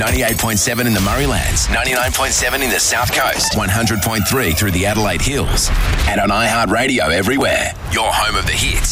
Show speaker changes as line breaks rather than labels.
98.7 in the Murraylands, 99.7 in the South Coast, 100.3 through the Adelaide Hills, and on iHeartRadio everywhere. Your home of the hits.